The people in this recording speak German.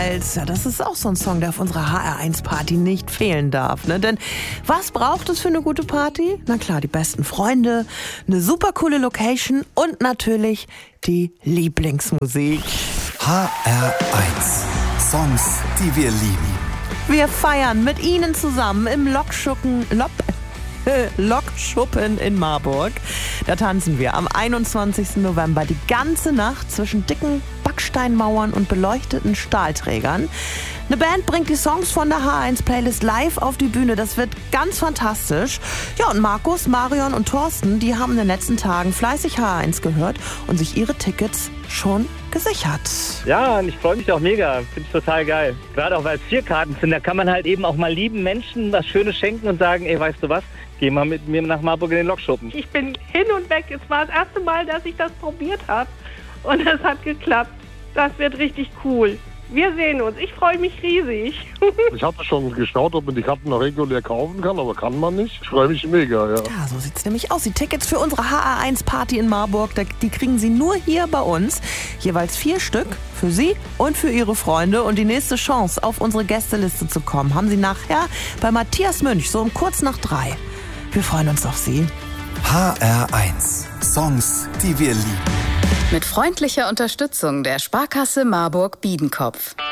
Ja, das ist auch so ein Song, der auf unserer HR1-Party nicht fehlen darf. Ne? Denn was braucht es für eine gute Party? Na klar, die besten Freunde, eine super coole Location und natürlich die Lieblingsmusik. HR1. Songs, die wir lieben. Wir feiern mit Ihnen zusammen im Lokschuppen in Marburg. Da tanzen wir am 21. November die ganze Nacht zwischen dicken Backsteinmauern und beleuchteten Stahlträgern. Eine Band bringt die Songs von der H1-Playlist live auf die Bühne. Das wird ganz fantastisch. Ja, und Markus, Marion und Thorsten, die haben in den letzten Tagen fleißig H1 gehört und sich ihre Tickets schon gesichert. Ja, und ich freue mich auch mega. Finde ich total geil. Gerade auch, weil es 4 Karten sind. Da kann man halt eben auch mal lieben Menschen was Schönes schenken und sagen, ey, weißt du was? Geh mal mit mir nach Marburg in den Lokschuppen. Ich bin hin und weg. Es war das erste Mal, dass ich das probiert habe. Und es hat geklappt. Das wird richtig cool. Wir sehen uns. Ich freue mich riesig. Ich hatte schon geschaut, ob man die Karten noch regulär kaufen kann, aber kann man nicht. Ich freue mich mega, ja. Ja, so sieht's nämlich aus. Die Tickets für unsere HR1-Party in Marburg, die kriegen Sie nur hier bei uns. Jeweils 4 Stück für Sie und für Ihre Freunde. Und die nächste Chance, auf unsere Gästeliste zu kommen, haben Sie nachher bei Matthias Münch, so um kurz nach 3. Wir freuen uns auf Sie. HR1. Songs, die wir lieben. Mit freundlicher Unterstützung der Sparkasse Marburg-Biedenkopf.